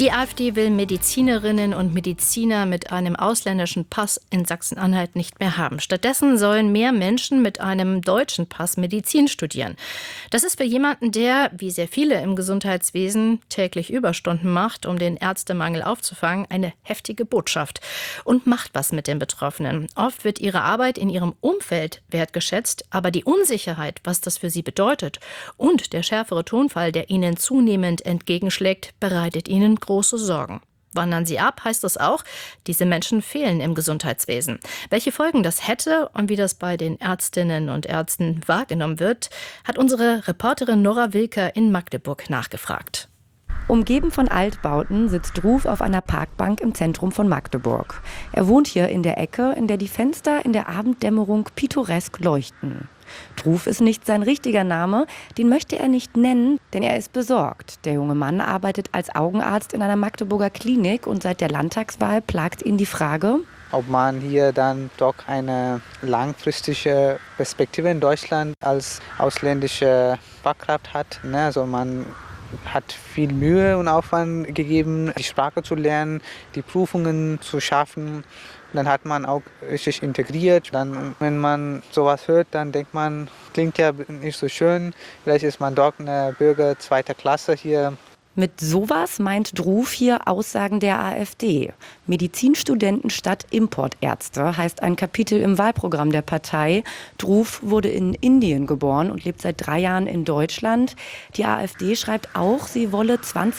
Die AfD will Medizinerinnen und Mediziner mit einem ausländischen Pass in Sachsen-Anhalt nicht mehr haben. Stattdessen sollen mehr Menschen mit einem deutschen Pass Medizin studieren. Das ist für jemanden, der, wie sehr viele im Gesundheitswesen, täglich Überstunden macht, um den Ärztemangel aufzufangen, eine heftige Botschaft und macht was mit den Betroffenen. Oft wird ihre Arbeit in ihrem Umfeld wertgeschätzt, aber die Unsicherheit, was das für sie bedeutet, und der schärfere Tonfall, der ihnen zunehmend entgegenschlägt, bereitet ihnen große Sorgen. Wandern sie ab, heißt das auch, diese Menschen fehlen im Gesundheitswesen. Welche Folgen das hätte und wie das bei den Ärztinnen und Ärzten wahrgenommen wird, hat unsere Reporterin Nora Wilker in Magdeburg nachgefragt. Umgeben von Altbauten sitzt Ruf auf einer Parkbank im Zentrum von Magdeburg. Er wohnt hier in der Ecke, in der die Fenster in der Abenddämmerung pittoresk leuchten. Ruf ist nicht sein richtiger Name, den möchte er nicht nennen, denn er ist besorgt. Der junge Mann arbeitet als Augenarzt in einer Magdeburger Klinik und seit der Landtagswahl plagt ihn die Frage, ob man hier dann doch eine langfristige Perspektive in Deutschland als ausländische Fachkraft hat. Also man hat viel Mühe und Aufwand gegeben, die Sprache zu lernen, die Prüfungen zu schaffen. Dann hat man auch richtig integriert. Dann, wenn man sowas hört, dann denkt man, klingt ja nicht so schön. Vielleicht ist man doch ein Bürger zweiter Klasse hier. Mit sowas meint Ruf hier Aussagen der AfD. Medizinstudenten statt Importärzte heißt ein Kapitel im Wahlprogramm der Partei. Ruf wurde in Indien geboren und lebt seit 3 Jahren in Deutschland. Die AfD schreibt auch, sie wolle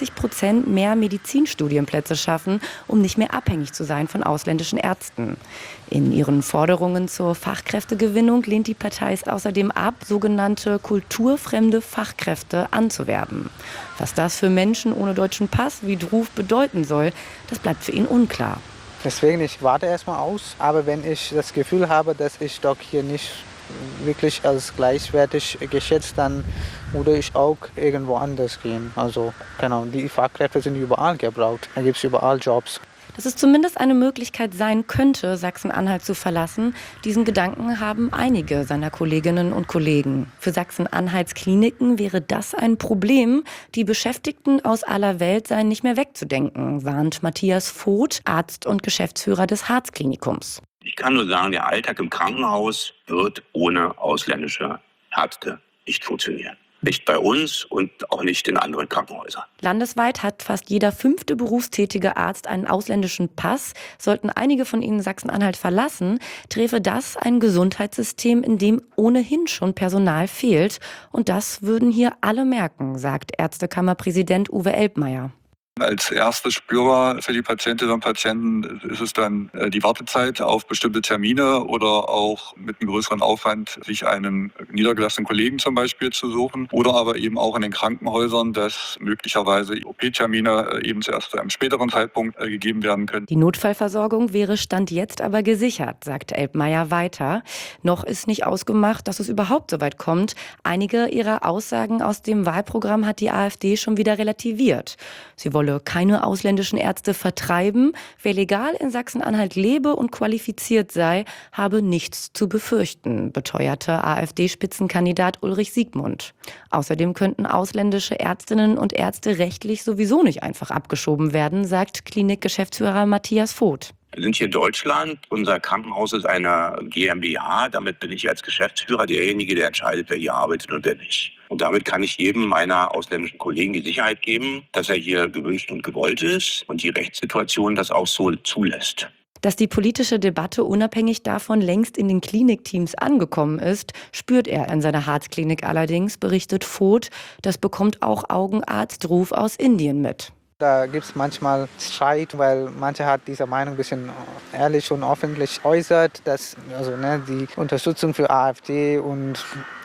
20% mehr Medizinstudienplätze schaffen, um nicht mehr abhängig zu sein von ausländischen Ärzten. In ihren Forderungen zur Fachkräftegewinnung lehnt die Partei es außerdem ab, sogenannte kulturfremde Fachkräfte anzuwerben. Was das für Menschen ohne deutschen Pass wie Ruf bedeuten soll, das bleibt für ihn unklar. Deswegen, ich warte erstmal aus. Aber wenn ich das Gefühl habe, dass ich doch hier nicht wirklich als gleichwertig geschätzt, dann würde ich auch irgendwo anders gehen. Also genau, die Fachkräfte sind überall gebraucht. Da gibt es überall Jobs. Dass es zumindest eine Möglichkeit sein könnte, Sachsen-Anhalt zu verlassen, diesen Gedanken haben einige seiner Kolleginnen und Kollegen. Für Sachsen-Anhalts Kliniken wäre das ein Problem. Die Beschäftigten aus aller Welt seien nicht mehr wegzudenken, warnt Matthias Voth, Arzt und Geschäftsführer des Harz-Klinikums. Ich kann nur sagen, der Alltag im Krankenhaus wird ohne ausländische Ärzte nicht funktionieren. Nicht bei uns und auch nicht in anderen Krankenhäusern. Landesweit hat fast jeder 5. berufstätige Arzt einen ausländischen Pass. Sollten einige von ihnen Sachsen-Anhalt verlassen, träfe das ein Gesundheitssystem, in dem ohnehin schon Personal fehlt. Und das würden hier alle merken, sagt Ärztekammerpräsident Uwe Elbmeier. Als erster Spürer für die Patientinnen und Patienten ist es dann die Wartezeit auf bestimmte Termine oder auch mit einem größeren Aufwand, sich einen niedergelassenen Kollegen zum Beispiel zu suchen oder aber eben auch in den Krankenhäusern, dass möglicherweise OP-Termine eben zuerst zu einem späteren Zeitpunkt gegeben werden können. Die Notfallversorgung wäre Stand jetzt aber gesichert, sagt Elbmeier weiter. Noch ist nicht ausgemacht, dass es überhaupt so weit kommt. Einige ihrer Aussagen aus dem Wahlprogramm hat die AfD schon wieder relativiert. Sie wolle keine ausländischen Ärzte vertreiben. Wer legal in Sachsen-Anhalt lebe und qualifiziert sei, habe nichts zu befürchten, beteuerte AfD-Spitzenkandidat Ulrich Siegmund. Außerdem könnten ausländische Ärztinnen und Ärzte rechtlich sowieso nicht einfach abgeschoben werden, sagt Klinikgeschäftsführer Matthias Voth. Wir sind hier in Deutschland. Unser Krankenhaus ist eine GmbH. Damit bin ich als Geschäftsführer derjenige, der entscheidet, wer hier arbeitet und wer nicht. Und damit kann ich jedem meiner ausländischen Kollegen die Sicherheit geben, dass er hier gewünscht und gewollt ist und die Rechtssituation das auch so zulässt. Dass die politische Debatte unabhängig davon längst in den Klinikteams angekommen ist, spürt er in seiner Harzklinik allerdings, berichtet Voth. Das bekommt auch Augenarzt Ruf aus Indien mit. Da gibt es manchmal Streit, weil manche hat diese Meinung ein bisschen ehrlich und öffentlich äußert, dass die Unterstützung für AfD und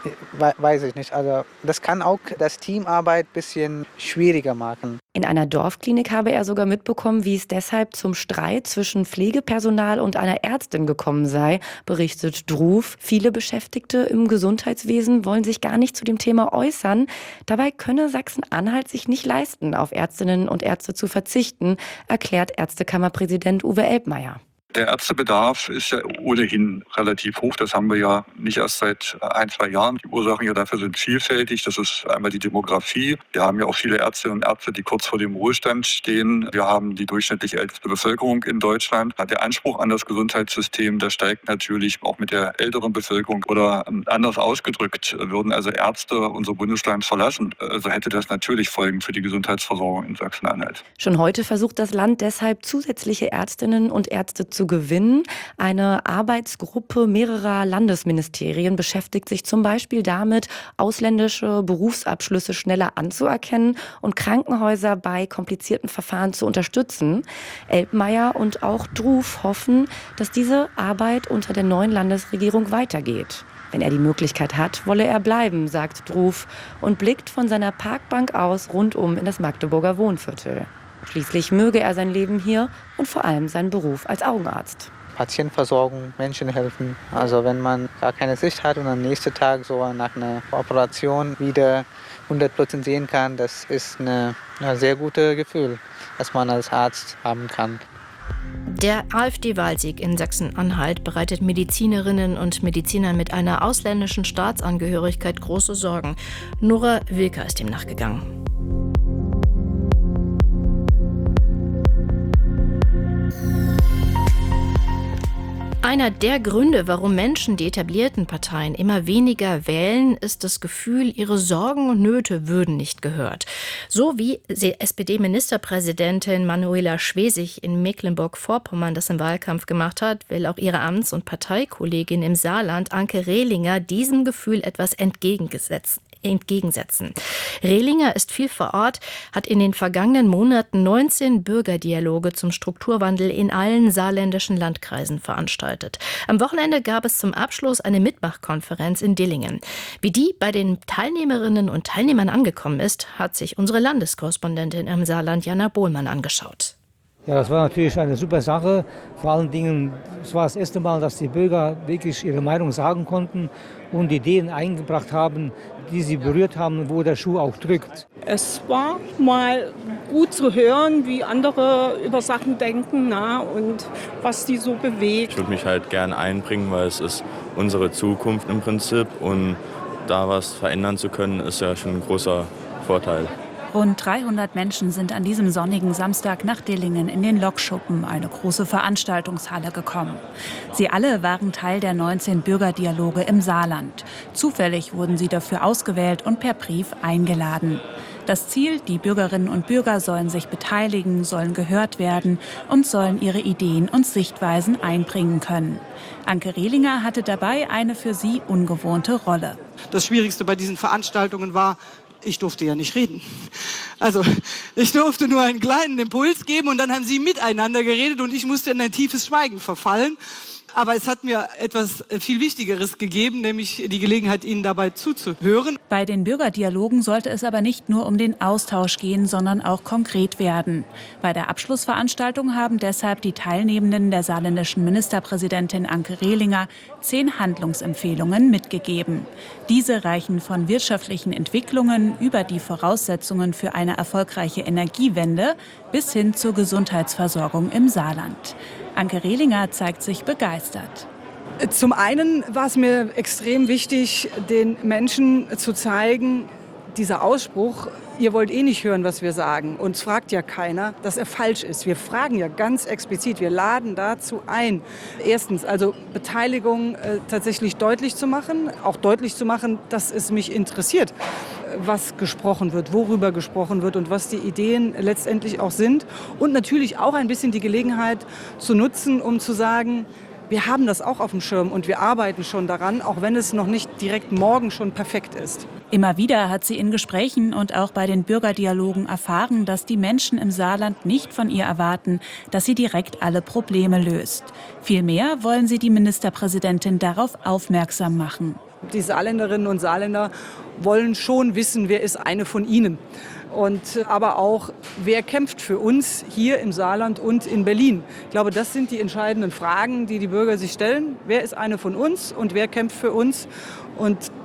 weiß ich nicht. Also das kann auch das Teamarbeit ein bisschen schwieriger machen. In einer Dorfklinik habe er sogar mitbekommen, wie es deshalb zum Streit zwischen Pflegepersonal und einer Ärztin gekommen sei, berichtet Ruf. Viele Beschäftigte im Gesundheitswesen wollen sich gar nicht zu dem Thema äußern. Dabei könne Sachsen-Anhalt sich nicht leisten, auf Ärztinnen und Ärzte zu verzichten, erklärt Ärztekammerpräsident Uwe Elbmeier. Der Ärztebedarf ist ja ohnehin relativ hoch. Das haben wir ja nicht erst seit 1-2 Jahren. Die Ursachen ja dafür sind vielfältig. Das ist einmal die Demografie. Wir haben ja auch viele Ärztinnen und Ärzte, die kurz vor dem Ruhestand stehen. Wir haben die durchschnittlich älteste Bevölkerung in Deutschland. Der Anspruch an das Gesundheitssystem, der steigt natürlich auch mit der älteren Bevölkerung. Oder anders ausgedrückt, würden also Ärzte unser Bundesland verlassen, also hätte das natürlich Folgen für die Gesundheitsversorgung in Sachsen-Anhalt. Schon heute versucht das Land deshalb, zusätzliche Ärztinnen und Ärzte zu gewinnen. Eine Arbeitsgruppe mehrerer Landesministerien beschäftigt sich zum Beispiel damit, ausländische Berufsabschlüsse schneller anzuerkennen und Krankenhäuser bei komplizierten Verfahren zu unterstützen. Elbmeier und auch Druff hoffen, dass diese Arbeit unter der neuen Landesregierung weitergeht. Wenn er die Möglichkeit hat, wolle er bleiben, sagt Druff und blickt von seiner Parkbank aus rundum in das Magdeburger Wohnviertel. Schließlich möge er sein Leben hier und vor allem seinen Beruf als Augenarzt. Patientenversorgung, Menschen helfen. Also wenn man gar keine Sicht hat und am nächsten Tag so nach einer Operation wieder 100% sehen kann, das ist ein sehr gutes Gefühl, das man als Arzt haben kann. Der AfD-Wahlsieg in Sachsen-Anhalt bereitet Medizinerinnen und Medizinern mit einer ausländischen Staatsangehörigkeit große Sorgen. Nora Wilker ist dem nachgegangen. Einer der Gründe, warum Menschen die etablierten Parteien immer weniger wählen, ist das Gefühl, ihre Sorgen und Nöte würden nicht gehört. So wie SPD-Ministerpräsidentin Manuela Schwesig in Mecklenburg-Vorpommern das im Wahlkampf gemacht hat, will auch ihre Amts- und Parteikollegin im Saarland, Anke Rehlinger, diesem Gefühl etwas entgegensetzen. Rehlinger ist viel vor Ort, hat in den vergangenen Monaten 19 Bürgerdialoge zum Strukturwandel in allen saarländischen Landkreisen veranstaltet. Am Wochenende gab es zum Abschluss eine Mitmachkonferenz in Dillingen. Wie die bei den Teilnehmerinnen und Teilnehmern angekommen ist, hat sich unsere Landeskorrespondentin im Saarland, Jana Bohlmann, angeschaut. Ja, das war natürlich eine super Sache. Vor allen Dingen, es war das erste Mal, dass die Bürger wirklich ihre Meinung sagen konnten und Ideen eingebracht haben, die sie berührt haben, wo der Schuh auch drückt. Es war mal gut zu hören, wie andere über Sachen denken, und was die so bewegt. Ich würde mich halt gern einbringen, weil es ist unsere Zukunft im Prinzip und da was verändern zu können, ist ja schon ein großer Vorteil. Rund 300 Menschen sind an diesem sonnigen Samstag nach Dillingen in den Lokschuppen, eine große Veranstaltungshalle, gekommen. Sie alle waren Teil der 19 Bürgerdialoge im Saarland. Zufällig wurden sie dafür ausgewählt und per Brief eingeladen. Das Ziel, die Bürgerinnen und Bürger sollen sich beteiligen, sollen gehört werden und sollen ihre Ideen und Sichtweisen einbringen können. Anke Rehlinger hatte dabei eine für sie ungewohnte Rolle. Das Schwierigste bei diesen Veranstaltungen war, ich durfte ja nicht reden. Also ich durfte nur einen kleinen Impuls geben und dann haben sie miteinander geredet und ich musste in ein tiefes Schweigen verfallen. Aber es hat mir etwas viel Wichtigeres gegeben, nämlich die Gelegenheit, Ihnen dabei zuzuhören. Bei den Bürgerdialogen sollte es aber nicht nur um den Austausch gehen, sondern auch konkret werden. Bei der Abschlussveranstaltung haben deshalb die Teilnehmenden der saarländischen Ministerpräsidentin Anke Rehlinger 10 Handlungsempfehlungen mitgegeben. Diese reichen von wirtschaftlichen Entwicklungen über die Voraussetzungen für eine erfolgreiche Energiewende bis hin zur Gesundheitsversorgung im Saarland. Anke Rehlinger zeigt sich begeistert. Zum einen war es mir extrem wichtig, den Menschen zu zeigen, dieser Ausspruch, ihr wollt eh nicht hören, was wir sagen, uns fragt ja keiner, dass er falsch ist. Wir fragen ja ganz explizit, wir laden dazu ein. Erstens, also Beteiligung tatsächlich deutlich zu machen, auch deutlich zu machen, dass es mich interessiert, was gesprochen wird, worüber gesprochen wird und was die Ideen letztendlich auch sind. Und natürlich auch ein bisschen die Gelegenheit zu nutzen, um zu sagen, wir haben das auch auf dem Schirm und wir arbeiten schon daran, auch wenn es noch nicht direkt morgen schon perfekt ist. Immer wieder hat sie in Gesprächen und auch bei den Bürgerdialogen erfahren, dass die Menschen im Saarland nicht von ihr erwarten, dass sie direkt alle Probleme löst. Vielmehr wollen sie die Ministerpräsidentin darauf aufmerksam machen. Die Saarländerinnen und Saarländer wollen schon wissen, wer ist eine von ihnen. Und aber auch, wer kämpft für uns hier im Saarland und in Berlin. Ich glaube, das sind die entscheidenden Fragen, die die Bürger sich stellen. Wer ist eine von uns und wer kämpft für uns? Und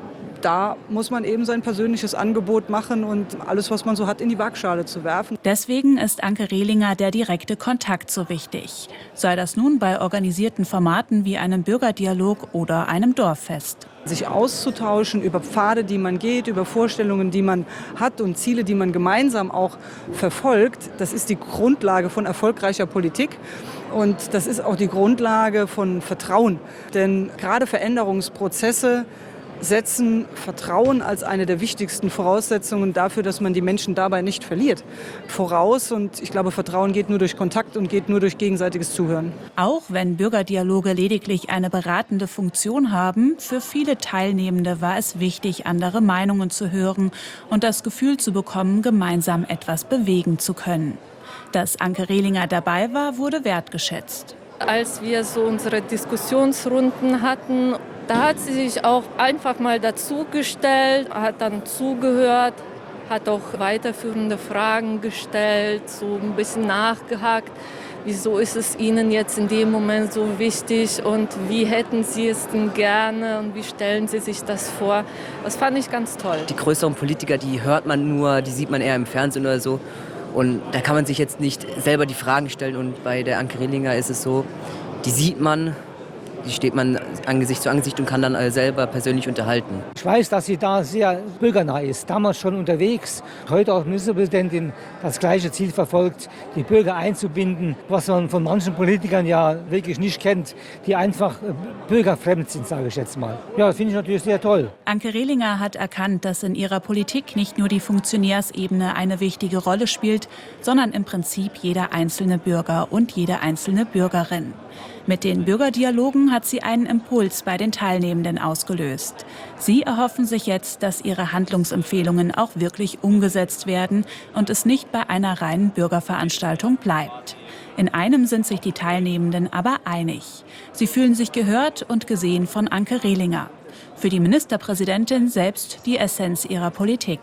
da muss man eben sein persönliches Angebot machen und alles, was man so hat, in die Waagschale zu werfen. Deswegen ist Anke Rehlinger der direkte Kontakt so wichtig. Sei das nun bei organisierten Formaten wie einem Bürgerdialog oder einem Dorffest. Sich auszutauschen über Pfade, die man geht, über Vorstellungen, die man hat und Ziele, die man gemeinsam auch verfolgt, das ist die Grundlage von erfolgreicher Politik. Und das ist auch die Grundlage von Vertrauen. Denn gerade Veränderungsprozesse setzen Vertrauen als eine der wichtigsten Voraussetzungen dafür, dass man die Menschen dabei nicht verliert, voraus. Und ich glaube, Vertrauen geht nur durch Kontakt und geht nur durch gegenseitiges Zuhören. Auch wenn Bürgerdialoge lediglich eine beratende Funktion haben, für viele Teilnehmende war es wichtig, andere Meinungen zu hören und das Gefühl zu bekommen, gemeinsam etwas bewegen zu können. Dass Anke Rehlinger dabei war, wurde wertgeschätzt. Als wir so unsere Diskussionsrunden hatten, da hat sie sich auch einfach mal dazugestellt, hat dann zugehört, hat auch weiterführende Fragen gestellt, so ein bisschen nachgehakt. Wieso ist es Ihnen jetzt in dem Moment so wichtig und wie hätten Sie es denn gerne und wie stellen Sie sich das vor? Das fand ich ganz toll. Die größeren Politiker, die hört man nur, die sieht man eher im Fernsehen oder so. Und da kann man sich jetzt nicht selber die Fragen stellen. Und bei der Anke Rehlinger ist es so, die sieht man, die steht man Angesicht zu Angesicht und kann dann selber persönlich unterhalten. Ich weiß, dass sie da sehr bürgernah ist, damals schon unterwegs, heute auch Ministerpräsidentin das gleiche Ziel verfolgt, die Bürger einzubinden, was man von manchen Politikern ja wirklich nicht kennt, die einfach bürgerfremd sind, sage ich jetzt mal. Ja, das finde ich natürlich sehr toll. Anke Rehlinger hat erkannt, dass in ihrer Politik nicht nur die Funktionärsebene eine wichtige Rolle spielt, sondern im Prinzip jeder einzelne Bürger und jede einzelne Bürgerin. Mit den Bürgerdialogen hat sie einen Impuls bei den Teilnehmenden ausgelöst. Sie erhoffen sich jetzt, dass ihre Handlungsempfehlungen auch wirklich umgesetzt werden und es nicht bei einer reinen Bürgerveranstaltung bleibt. In einem sind sich die Teilnehmenden aber einig. Sie fühlen sich gehört und gesehen von Anke Rehlinger. Für die Ministerpräsidentin selbst die Essenz ihrer Politik.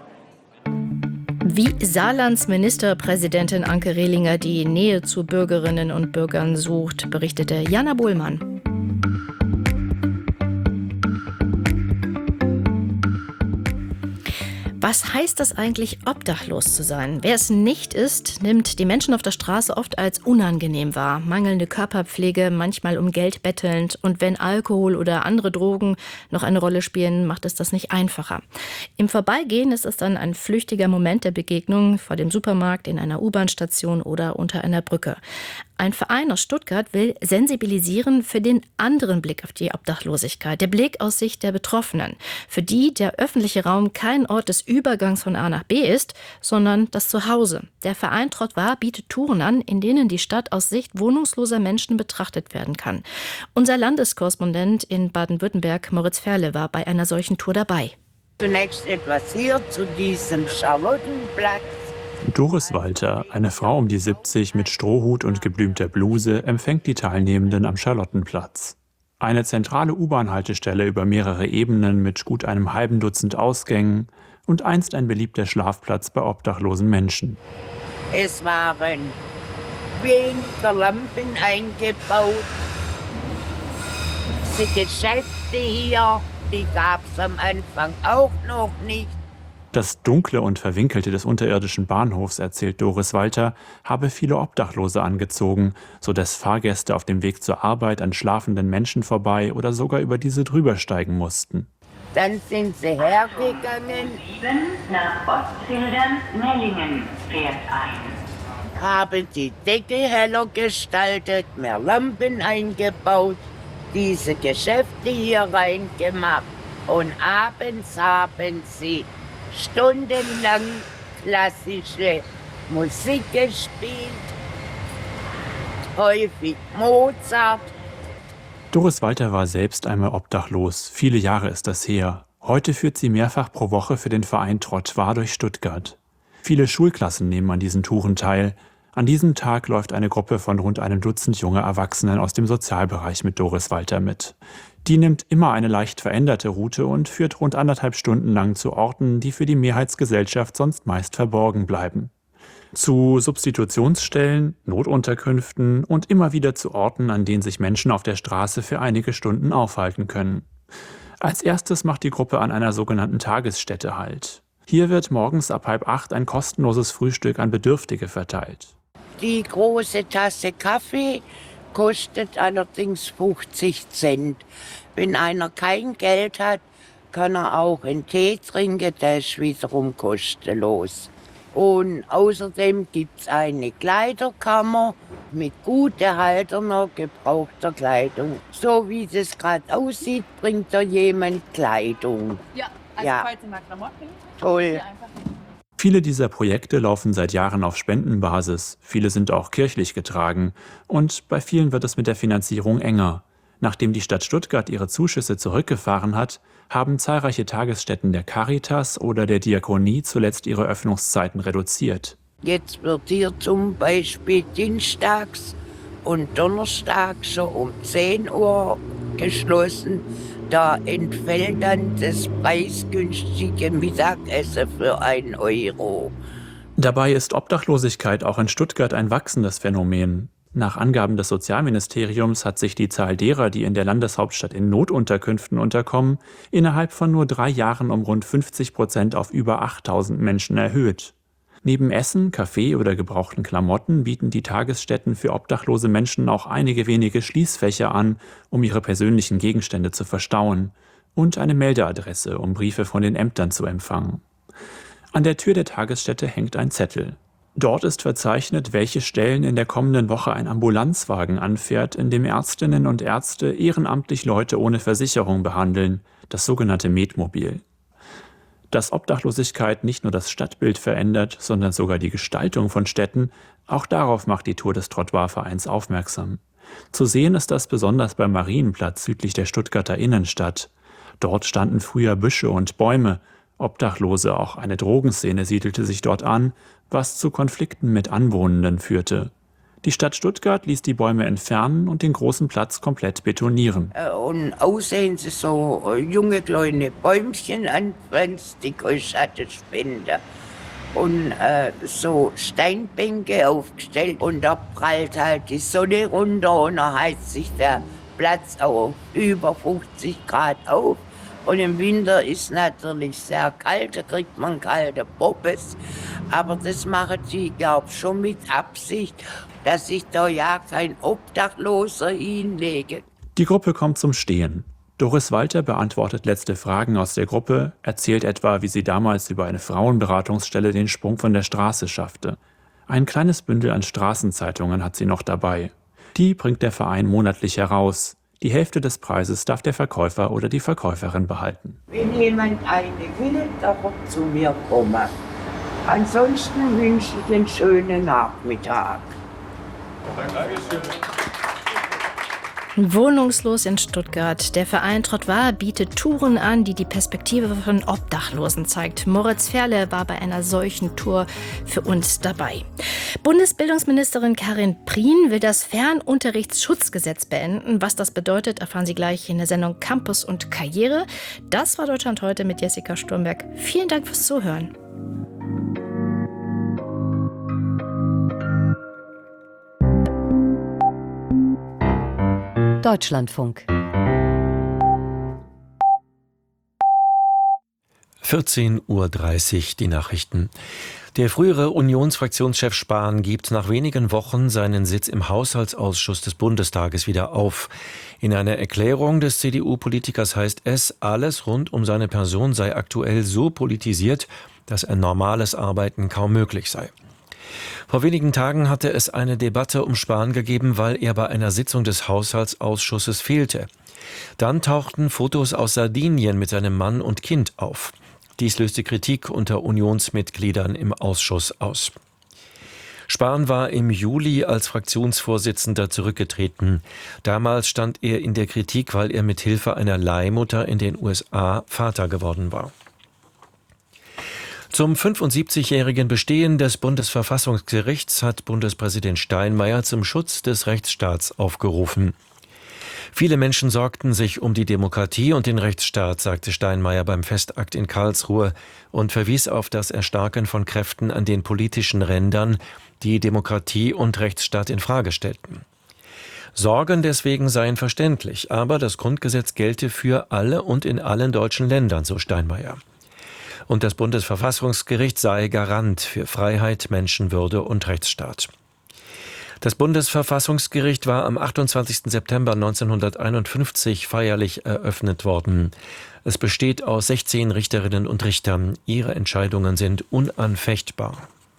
Wie Saarlands Ministerpräsidentin Anke Rehlinger die Nähe zu Bürgerinnen und Bürgern sucht, berichtete Jana Bohlmann. Was heißt das eigentlich, obdachlos zu sein? Wer es nicht ist, nimmt die Menschen auf der Straße oft als unangenehm wahr. Mangelnde Körperpflege, manchmal um Geld bettelnd. Und wenn Alkohol oder andere Drogen noch eine Rolle spielen, macht es das nicht einfacher. Im Vorbeigehen ist es dann ein flüchtiger Moment der Begegnung vor dem Supermarkt, in einer U-Bahn-Station oder unter einer Brücke. Ein Verein aus Stuttgart will sensibilisieren für den anderen Blick auf die Obdachlosigkeit, der Blick aus Sicht der Betroffenen, für die der öffentliche Raum kein Ort des Übergangs von A nach B ist, sondern das Zuhause. Der Verein Trottoir bietet Touren an, in denen die Stadt aus Sicht wohnungsloser Menschen betrachtet werden kann. Unser Landeskorrespondent in Baden-Württemberg, Moritz Ferle, war bei einer solchen Tour dabei. Zunächst etwas hier zu diesem Charlottenplatz. Doris Walter, eine Frau um die 70 mit Strohhut und geblümter Bluse, empfängt die Teilnehmenden am Charlottenplatz. Eine zentrale U-Bahn-Haltestelle über mehrere Ebenen mit gut einem halben Dutzend Ausgängen und einst ein beliebter Schlafplatz bei obdachlosen Menschen. Es waren weniger Lampen eingebaut. Die Geschäfte hier, die gab es am Anfang auch noch nicht. Das Dunkle und Verwinkelte des unterirdischen Bahnhofs, erzählt Doris Walter, habe viele Obdachlose angezogen, sodass Fahrgäste auf dem Weg zur Arbeit an schlafenden Menschen vorbei oder sogar über diese drüber steigen mussten. Dann sind sie hergegangen. Nach Ostfildern-Mellingen fährt ein. Haben die Decke heller gestaltet, mehr Lampen eingebaut, diese Geschäfte hier reingemacht und abends haben sie stundenlang klassische Musik gespielt, häufig Mozart. Doris Walter war selbst einmal obdachlos. Viele Jahre ist das her. Heute führt sie mehrfach pro Woche für den Verein Trottoir durch Stuttgart. Viele Schulklassen nehmen an diesen Touren teil. An diesem Tag läuft eine Gruppe von rund einem Dutzend junger Erwachsenen aus dem Sozialbereich mit Doris Walter mit. Die nimmt immer eine leicht veränderte Route und führt rund 1,5 Stunden lang zu Orten, die für die Mehrheitsgesellschaft sonst meist verborgen bleiben. Zu Substitutionsstellen, Notunterkünften und immer wieder zu Orten, an denen sich Menschen auf der Straße für einige Stunden aufhalten können. Als erstes macht die Gruppe an einer sogenannten Tagesstätte Halt. Hier wird morgens ab 7:30 ein kostenloses Frühstück an Bedürftige verteilt. Die große Tasse Kaffee kostet allerdings 50 Cent. Wenn einer kein Geld hat, kann er auch einen Tee trinken, der ist wiederum kostenlos. Und außerdem gibt es eine Kleiderkammer mit gut erhaltener, gebrauchter Kleidung. So wie das gerade aussieht, bringt da jemand Kleidung. Ja, also falls Sie mal Klamotten. Toll. Viele dieser Projekte laufen seit Jahren auf Spendenbasis, viele sind auch kirchlich getragen und bei vielen wird es mit der Finanzierung enger. Nachdem die Stadt Stuttgart ihre Zuschüsse zurückgefahren hat, haben zahlreiche Tagesstätten der Caritas oder der Diakonie zuletzt ihre Öffnungszeiten reduziert. Jetzt wird hier zum Beispiel dienstags und donnerstags schon um 10 Uhr geschlossen. Da entfällt dann das preisgünstige Mittagessen für 1 Euro. Dabei ist Obdachlosigkeit auch in Stuttgart ein wachsendes Phänomen. Nach Angaben des Sozialministeriums hat sich die Zahl derer, die in der Landeshauptstadt in Notunterkünften unterkommen, innerhalb von nur 3 Jahren um rund 50% auf über 8.000 Menschen erhöht. Neben Essen, Kaffee oder gebrauchten Klamotten bieten die Tagesstätten für obdachlose Menschen auch einige wenige Schließfächer an, um ihre persönlichen Gegenstände zu verstauen, und eine Meldeadresse, um Briefe von den Ämtern zu empfangen. An der Tür der Tagesstätte hängt ein Zettel. Dort ist verzeichnet, welche Stellen in der kommenden Woche ein Ambulanzwagen anfährt, in dem Ärztinnen und Ärzte ehrenamtlich Leute ohne Versicherung behandeln, das sogenannte Medmobil. Dass Obdachlosigkeit nicht nur das Stadtbild verändert, sondern sogar die Gestaltung von Städten, auch darauf macht die Tour des Trottoir-Vereins aufmerksam. Zu sehen ist das besonders beim Marienplatz südlich der Stuttgarter Innenstadt. Dort standen früher Büsche und Bäume. Obdachlose, auch eine Drogenszene siedelte sich dort an, was zu Konflikten mit Anwohnenden führte. Die Stadt Stuttgart ließ die Bäume entfernen und den großen Platz komplett betonieren. Und aussehen sie so junge kleine Bäumchen anpflanzt, die Schatten spenden. Und so Steinbänke aufgestellt und da prallt halt die Sonne runter und da heizt sich der Platz auf über 50 Grad auf. Und im Winter ist natürlich sehr kalt, da kriegt man kalte Poppes. Aber das machen sie, glaube ich, schon mit Absicht, dass sich da ja kein Obdachloser hinlegt. Die Gruppe kommt zum Stehen. Doris Walter beantwortet letzte Fragen aus der Gruppe, erzählt etwa, wie sie damals über eine Frauenberatungsstelle den Sprung von der Straße schaffte. Ein kleines Bündel an Straßenzeitungen hat sie noch dabei. Die bringt der Verein monatlich heraus. Die Hälfte des Preises darf der Verkäufer oder die Verkäuferin behalten. Wenn jemand eine will, darf er zu mir kommen. Ansonsten wünsche ich einen schönen Nachmittag. Wohnungslos in Stuttgart. Der Verein Trottoir bietet Touren an, die die Perspektive von Obdachlosen zeigt. Moritz Ferle war bei einer solchen Tour für uns dabei. Bundesbildungsministerin Karin Prien will das Fernunterrichtsschutzgesetz beenden. Was das bedeutet, erfahren Sie gleich in der Sendung Campus und Karriere. Das war Deutschland heute mit Jessica Sturmberg. Vielen Dank fürs Zuhören. Deutschlandfunk. 14:30 Uhr die Nachrichten. Der frühere Unionsfraktionschef Spahn gibt nach wenigen Wochen seinen Sitz im Haushaltsausschuss des Bundestages wieder auf. In einer Erklärung des CDU-Politikers heißt es, alles rund um seine Person sei aktuell so politisiert, dass ein normales Arbeiten kaum möglich sei. Vor wenigen Tagen hatte es eine Debatte um Spahn gegeben, weil er bei einer Sitzung des Haushaltsausschusses fehlte. Dann tauchten Fotos aus Sardinien mit seinem Mann und Kind auf. Dies löste Kritik unter Unionsmitgliedern im Ausschuss aus. Spahn war im Juli als Fraktionsvorsitzender zurückgetreten. Damals stand er in der Kritik, weil er mit Hilfe einer Leihmutter in den USA Vater geworden war. Zum 75-jährigen Bestehen des Bundesverfassungsgerichts hat Bundespräsident Steinmeier zum Schutz des Rechtsstaats aufgerufen. Viele Menschen sorgten sich um die Demokratie und den Rechtsstaat, sagte Steinmeier beim Festakt in Karlsruhe und verwies auf das Erstarken von Kräften an den politischen Rändern, die Demokratie und Rechtsstaat in Frage stellten. Sorgen deswegen seien verständlich, aber das Grundgesetz gelte für alle und in allen deutschen Ländern, so Steinmeier. Und das Bundesverfassungsgericht sei Garant für Freiheit, Menschenwürde und Rechtsstaat. Das Bundesverfassungsgericht war am 28. September 1951 feierlich eröffnet worden. Es besteht aus 16 Richterinnen und Richtern. Ihre Entscheidungen sind unanfechtbar.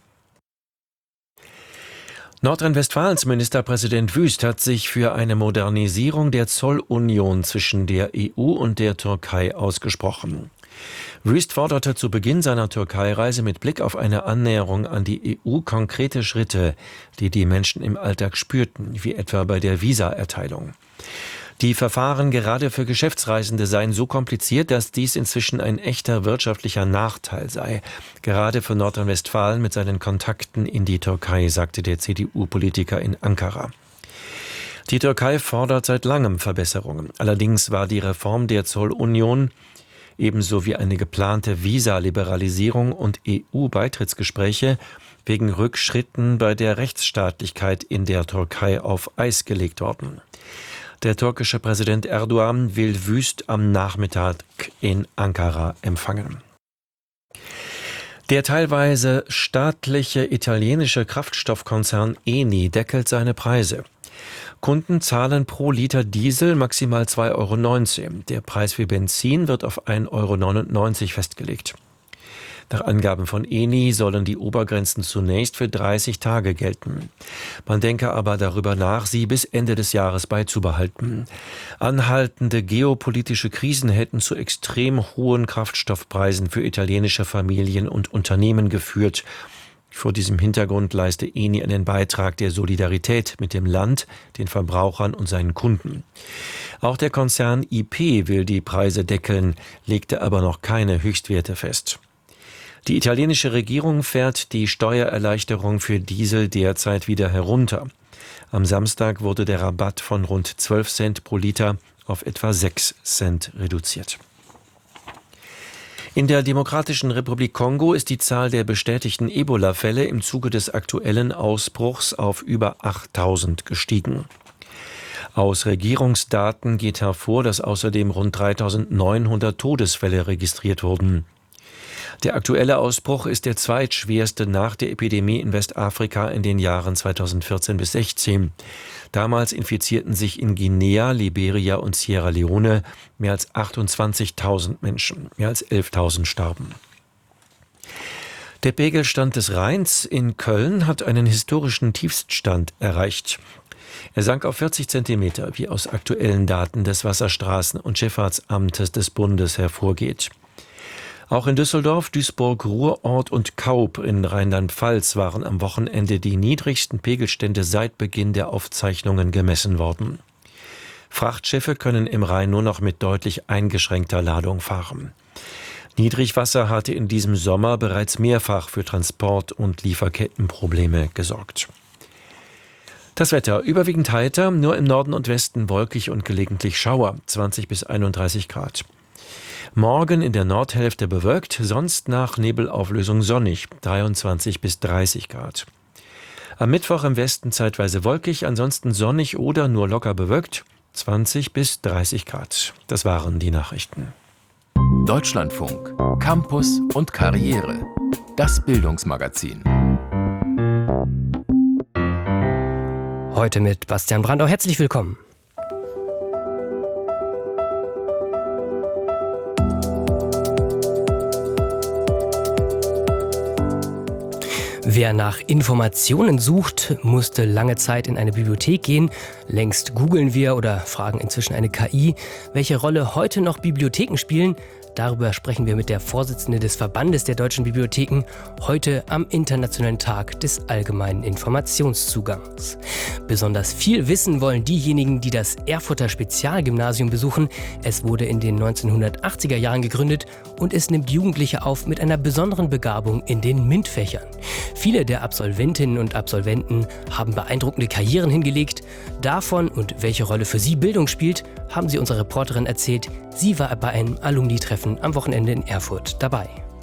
Nordrhein-Westfalens Ministerpräsident Wüst hat sich für eine Modernisierung der Zollunion zwischen der EU und der Türkei ausgesprochen. Wüst forderte zu Beginn seiner Türkei-Reise mit Blick auf eine Annäherung an die EU konkrete Schritte, die die Menschen im Alltag spürten, wie etwa bei der Visaerteilung. Die Verfahren gerade für Geschäftsreisende seien so kompliziert, dass dies inzwischen ein echter wirtschaftlicher Nachteil sei. Gerade für Nordrhein-Westfalen mit seinen Kontakten in die Türkei, sagte der CDU-Politiker in Ankara. Die Türkei fordert seit langem Verbesserungen. Allerdings war die Reform der Zollunion ebenso wie eine geplante Visa-Liberalisierung und EU-Beitrittsgespräche wegen Rückschritten bei der Rechtsstaatlichkeit in der Türkei auf Eis gelegt worden. Der türkische Präsident Erdogan will Wüst am Nachmittag in Ankara empfangen. Der teilweise staatliche italienische Kraftstoffkonzern Eni deckelt seine Preise. Kunden zahlen pro Liter Diesel maximal 2,19 €. Der Preis für Benzin wird auf 1,99 € festgelegt. Nach Angaben von Eni sollen die Obergrenzen zunächst für 30 Tage gelten. Man denke aber darüber nach, sie bis Ende des Jahres beizubehalten. Anhaltende geopolitische Krisen hätten zu extrem hohen Kraftstoffpreisen für italienische Familien und Unternehmen geführt. Vor diesem Hintergrund leiste Eni einen Beitrag der Solidarität mit dem Land, den Verbrauchern und seinen Kunden. Auch der Konzern IP will die Preise deckeln, legte aber noch keine Höchstwerte fest. Die italienische Regierung fährt die Steuererleichterung für Diesel derzeit wieder herunter. Am Samstag wurde der Rabatt von rund 12 Cent pro Liter auf etwa 6 Cent reduziert. In der Demokratischen Republik Kongo ist die Zahl der bestätigten Ebola-Fälle im Zuge des aktuellen Ausbruchs auf über 8.000 gestiegen. Aus Regierungsdaten geht hervor, dass außerdem rund 3.900 Todesfälle registriert wurden. Der aktuelle Ausbruch ist der zweitschwerste nach der Epidemie in Westafrika in den Jahren 2014 bis 2016. Damals infizierten sich in Guinea, Liberia und Sierra Leone mehr als 28.000 Menschen. Mehr als 11.000 starben. Der Pegelstand des Rheins in Köln hat einen historischen Tiefststand erreicht. Er sank auf 40 Zentimeter, wie aus aktuellen Daten des Wasserstraßen- und Schifffahrtsamtes des Bundes hervorgeht. Auch in Düsseldorf, Duisburg, Ruhrort und Kaup in Rheinland-Pfalz waren am Wochenende die niedrigsten Pegelstände seit Beginn der Aufzeichnungen gemessen worden. Frachtschiffe können im Rhein nur noch mit deutlich eingeschränkter Ladung fahren. Niedrigwasser hatte in diesem Sommer bereits mehrfach für Transport- und Lieferkettenprobleme gesorgt. Das Wetter überwiegend heiter, nur im Norden und Westen wolkig und gelegentlich Schauer, 20 bis 31 Grad. Morgen in der Nordhälfte bewölkt, sonst nach Nebelauflösung sonnig, 23 bis 30 Grad. Am Mittwoch im Westen zeitweise wolkig, ansonsten sonnig oder nur locker bewölkt, 20 bis 30 Grad. Das waren die Nachrichten. Deutschlandfunk, Campus und Karriere. Das Bildungsmagazin. Heute mit Bastian Brandau. Herzlich willkommen. Wer nach Informationen sucht, musste lange Zeit in eine Bibliothek gehen. Längst googeln wir oder fragen inzwischen eine KI. Welche Rolle heute noch Bibliotheken spielen? Darüber sprechen wir mit der Vorsitzenden des Verbandes der deutschen Bibliotheken heute am Internationalen Tag des allgemeinen Informationszugangs. Besonders viel wissen wollen diejenigen, die das Erfurter Spezialgymnasium besuchen. Es wurde in den 1980er Jahren gegründet und es nimmt Jugendliche auf mit einer besonderen Begabung in den MINT-Fächern. Viele der Absolventinnen und Absolventen haben beeindruckende Karrieren hingelegt. Davon und welche Rolle für sie Bildung spielt, haben sie unserer Reporterin erzählt. Sie war bei einem Alumni-Treffen am Wochenende in Erfurt dabei.